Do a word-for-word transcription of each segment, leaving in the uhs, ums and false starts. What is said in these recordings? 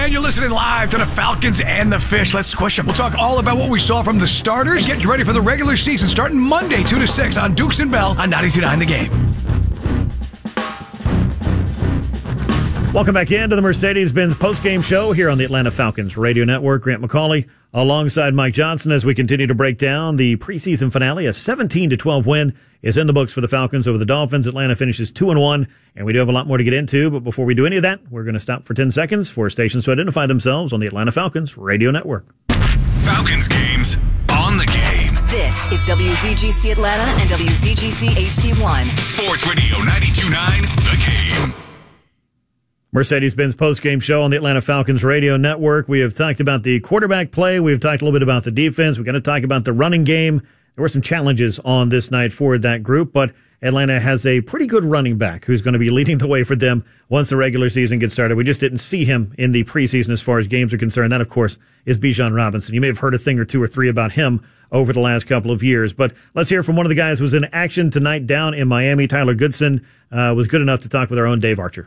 and you're listening live to the Falcons and the Fish. Let's squish them. We'll talk all about what we saw from the starters. Get ready for the regular season starting Monday, two to six on Dukes and Bell on ninety-two point nine The Game. Welcome back into the Mercedes-Benz postgame show here on the Atlanta Falcons Radio Network. Grant McCauley alongside Mike Johnson as we continue to break down the preseason finale. A seventeen to twelve win is in the books for the Falcons over the Dolphins. Atlanta finishes two and one, and we do have a lot more to get into. But before we do any of that, we're going to stop for ten seconds for stations to identify themselves on the Atlanta Falcons Radio Network. Falcons games on the game. This is W Z G C Atlanta and W Z G C H D one. Sports Radio ninety-two point nine The Game. Mercedes-Benz postgame show on the Atlanta Falcons Radio Network. We have talked about the quarterback play. We've talked a little bit about the defense. We're going to talk about the running game. There were some challenges on this night for that group, but Atlanta has a pretty good running back who's going to be leading the way for them once the regular season gets started. We just didn't see him in the preseason as far as games are concerned. That, of course, is Bijan Robinson. You may have heard a thing or two or three about him over the last couple of years, but let's hear from one of the guys who was in action tonight down in Miami. Tyler Goodson uh, was good enough to talk with our own Dave Archer.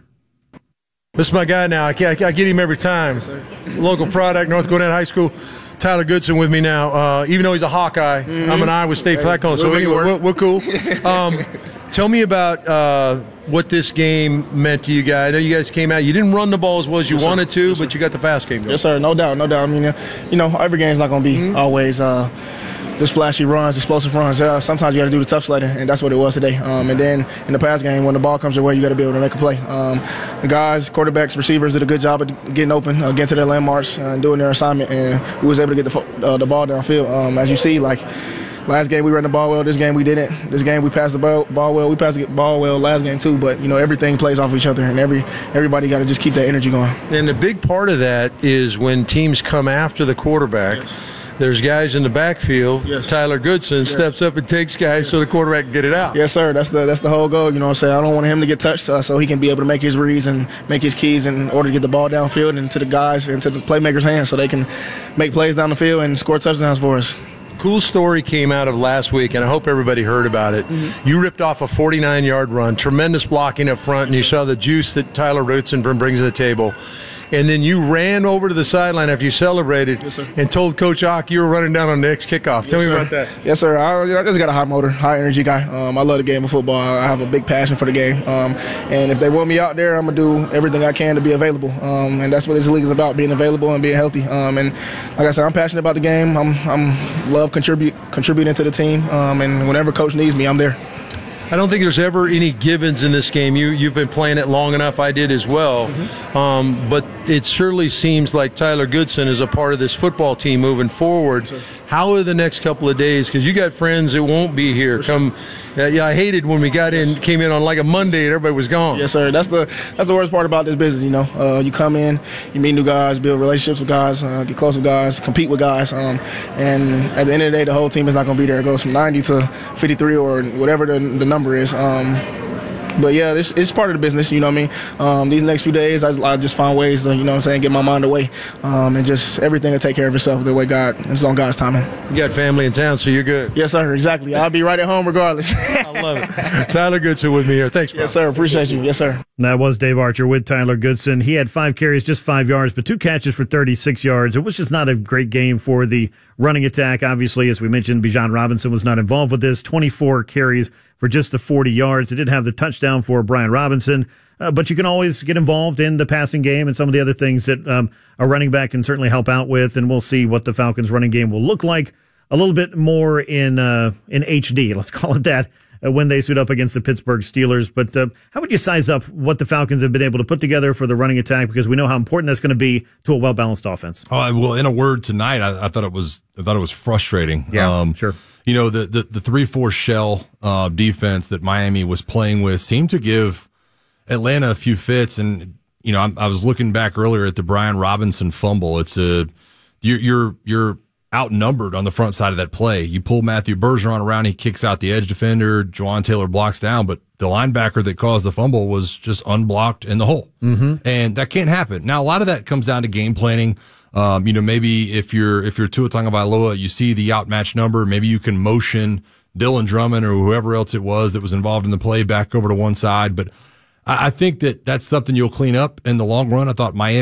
This is my guy now. I, I, I get him every time. Local product, North Gwinnett High School. Tyler Goodson with me now. Uh, even though he's a Hawkeye, mm-hmm. I'm an Iowa State Falcon, so we're, we're, we're cool. Um, tell me about uh, what this game meant to you guys. I know you guys came out. You didn't run the ball as well as you yes, wanted to, yes, but you got the pass game going. Yes, sir. No doubt. No doubt. I mean, uh, you know, every game's not going to be mm-hmm. always uh, just flashy runs, explosive runs. Uh, sometimes you got to do the tough sledding, and that's what it was today. Um, and then in the pass game, when the ball comes your way, you got to be able to make a play. Um, the guys, quarterbacks, receivers did a good job of getting open, uh, getting to their landmarks, uh, and doing their assignment, and we was able to get the, uh, the ball downfield. Um, as you see, like last game we ran the ball well. This game we didn't. This game we passed the ball, ball well. We passed the ball well last game too. But you know everything plays off each other, and every everybody got to just keep that energy going. And the big part of that is when teams come after the quarterback. Yes. There's guys in the backfield. Yes. Tyler Goodson yes. steps up and takes guys yes. so the quarterback can get it out. Yes, sir. That's the that's the whole goal. You know what I'm saying? I don't want him to get touched uh, so he can be able to make his reads and make his keys in order to get the ball downfield and to the guys and to the playmakers' hands so they can make plays down the field and score touchdowns for us. Cool story came out of last week, and I hope everybody heard about it. Mm-hmm. You ripped off a forty-nine-yard run, tremendous blocking up front, and you saw the juice that Tyler Goodson brings to the table. And then you ran over to the sideline after you celebrated yes, and told Coach Ock you were running down on the next kickoff. Tell yes, me sir. about that. Yes, sir. I, I just got a high motor, high energy guy. Um, I love the game of football. I have a big passion for the game. Um, and if they want me out there, I'm going to do everything I can to be available. Um, and that's what this league is about, being available and being healthy. Um, and like I said, I'm passionate about the game. I'm, I'm love contribute contributing to the team. Um, and whenever Coach needs me, I'm there. I don't think there's ever any givens in this game. You, you've been playing it long enough. I did as well. Mm-hmm. Um, but it surely seems like Tyler Goodson is a part of this football team moving forward. Sure. How are the next couple of days? Because you got friends that won't be here. Sure. Come, uh, yeah, I hated when we got in, came in on like a Monday and everybody was gone. Yes, sir. That's the that's the worst part about this business. You know, uh, you come in, you meet new guys, build relationships with guys, uh, get close with guys, compete with guys, um, and at the end of the day, the whole team is not going to be there. It goes from ninety to fifty-three or whatever the, the number is. Um, But, yeah, it's, it's part of the business, you know what I mean? Um, these next few days, I, I just find ways to, you know what I'm saying, get my mind away. Um, and just everything will take care of itself the way God, it's on God's timing. You got family in town, so you're good. Yes, sir, exactly. I'll be right at home regardless. I love it. Tyler Goodson with me here. Thanks, bro. Yes, sir. Appreciate you. Yes, sir. That was Dave Archer with Tyler Goodson. He had five carries, just five yards, but two catches for thirty-six yards. It was just not a great game for the running attack. Obviously, as we mentioned, Bijan Robinson was not involved with this. twenty-four carries for just the forty yards. It did have the touchdown for Brian Robinson, uh, but you can always get involved in the passing game and some of the other things that um, a running back can certainly help out with, and we'll see what the Falcons running game will look like a little bit more in uh, in H D, let's call it that, uh, when they suit up against the Pittsburgh Steelers. But uh, how would you size up what the Falcons have been able to put together for the running attack, because we know how important that's going to be to a well-balanced offense? Oh, well, in a word, tonight, I, I thought it was I thought it was frustrating. Yeah, um, sure. You know, the, the, the three four shell uh, defense that Miami was playing with seemed to give Atlanta a few fits. And, you know, I, I was looking back earlier at the Brian Robinson fumble. It's a, you're, you're, you're outnumbered on the front side of that play. You pull Matthew Bergeron around, he kicks out the edge defender, Juwan Taylor blocks down, but the linebacker that caused the fumble was just unblocked in the hole. Mm-hmm. And that can't happen. Now, a lot of that comes down to game planning. Um, you know, maybe if you're, if you're Tua Tagovailoa, you see the outmatched number, maybe you can motion Dylan Drummond or whoever else it was that was involved in the play back over to one side. But I, I think that that's something you'll clean up in the long run. I thought Miami